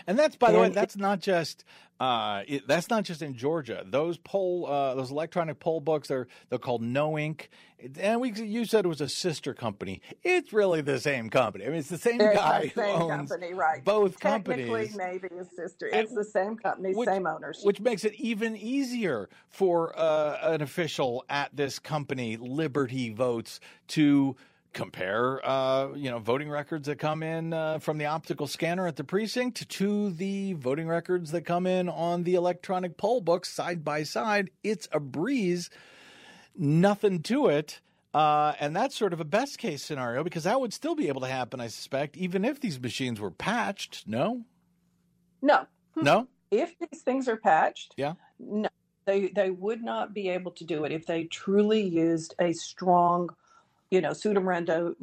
And that's, by the way, that's not just in Georgia. Those those electronic poll books, they're called No Ink. And you said it was a sister company. It's really the same company. I mean, it's the same guy who owns both companies. Technically, maybe a sister. It's the same company, same owners. Which makes it even easier for an official at this company, Liberty Votes, to compare, voting records that come in from the optical scanner at the precinct to the voting records that come in on the electronic poll books side by side. It's a breeze, nothing to it. And that's sort of a best case scenario, because that would still be able to happen, I suspect, even if these machines were patched. No? No. No? If these things are patched, yeah, no, they would not be able to do it if they truly used a strong pseudo-random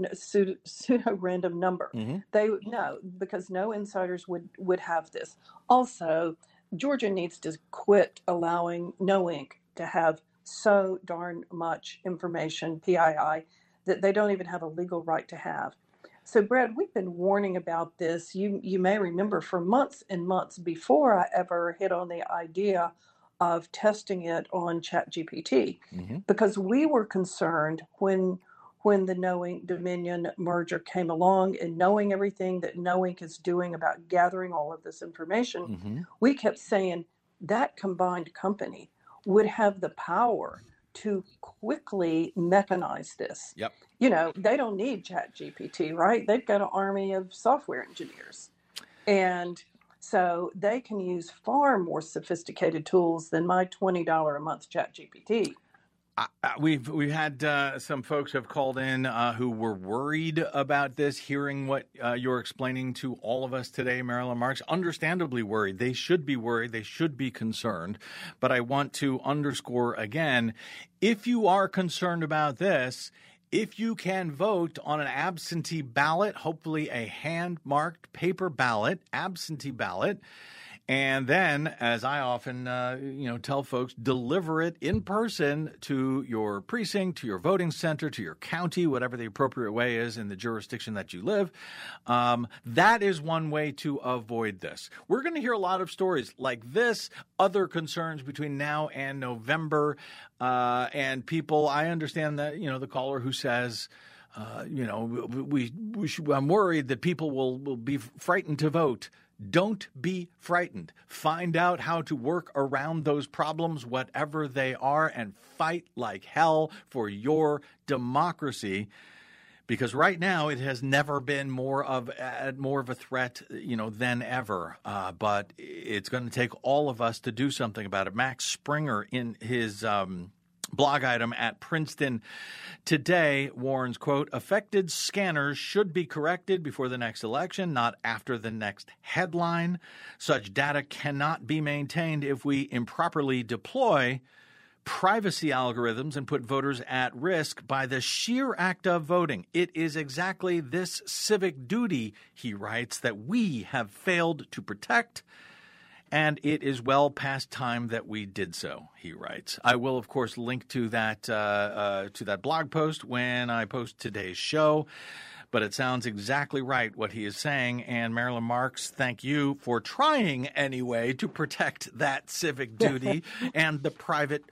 number. Mm-hmm. Because no insiders would have this. Also, Georgia needs to quit allowing No Ink to have so darn much information, PII, that they don't even have a legal right to have. So, Brad, we've been warning about this. You may remember for months and months before I ever hit on the idea of testing it on ChatGPT, mm-hmm. because we were concerned when the No Ink Dominion merger came along, and knowing everything that No Ink is doing about gathering all of this information, mm-hmm. we kept saying that combined company would have the power to quickly mechanize this. Yep. They don't need ChatGPT, right? They've got an army of software engineers. And so they can use far more sophisticated tools than my $20 a month ChatGPT. We've had some folks have called in who were worried about this, hearing what you're explaining to all of us today, Marilyn Marks. Understandably worried. They should be worried. They should be concerned. But I want to underscore again, if you are concerned about this, if you can vote on an absentee ballot, hopefully a hand-marked paper ballot, absentee ballot, and then, as I often, tell folks, deliver it in person to your precinct, to your voting center, to your county, whatever the appropriate way is in the jurisdiction that you live. That is one way to avoid this. We're going to hear a lot of stories like this, other concerns between now and November, and people. I understand that, the caller who says, I'm worried that people will be frightened to vote. Don't be frightened. Find out how to work around those problems, whatever they are, and fight like hell for your democracy. Because right now it has never been more of a threat, than ever. But it's going to take all of us to do something about it. Max Springer, in his blog item at Princeton Today, warns, quote, affected scanners should be corrected before the next election, not after the next headline. Such data cannot be maintained if we improperly deploy privacy algorithms and put voters at risk by the sheer act of voting. It is exactly this civic duty, he writes, that we have failed to protect. And it is well past time that we did so, he writes. I will, of course, link to that blog post when I post today's show. But it sounds exactly right what he is saying. And Marilyn Marks, thank you for trying anyway to protect that civic duty and the private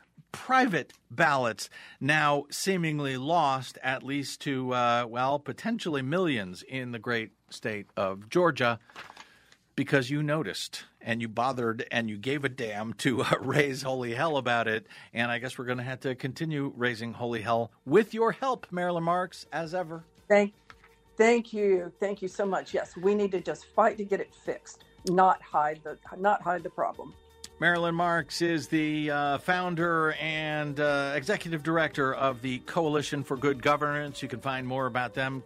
ballots, now seemingly lost, at least to, potentially millions in the great state of Georgia. Because you noticed and you bothered and you gave a damn to raise holy hell about it. And I guess we're going to have to continue raising holy hell with your help, Marilyn Marks, as ever. Thank you. Thank you so much. Yes, we need to just fight to get it fixed, not hide the problem. Marilyn Marks is the founder and executive director of the Coalition for Good Governance. You can find more about them,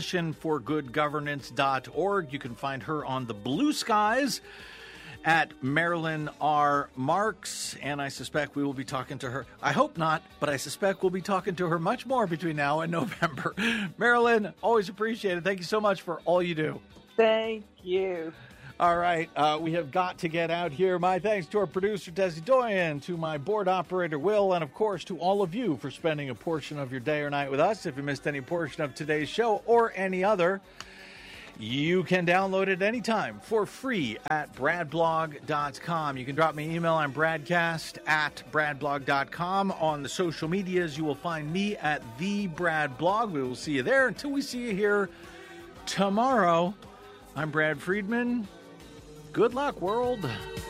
coalitionforgoodgovernance.org. You can find her on the Blue Skies at Marilyn R. Marks, and I suspect we will be talking to her. I hope not, but I suspect we'll be talking to her much more between now and November. Marilyn, always appreciate it. Thank you so much for all you do. Thank you. All right, we have got to get out here. My thanks to our producer, Desi Doyen, to my board operator, Will, and, of course, to all of you for spending a portion of your day or night with us. If you missed any portion of today's show or any other, You can download it anytime for free at bradblog.com. You can drop me an email. I'm bradcast@bradblog.com. On the social medias, you will find me at @TheBradBlog. We will see you there. Until we see you here tomorrow, I'm Brad Friedman. Good luck, world.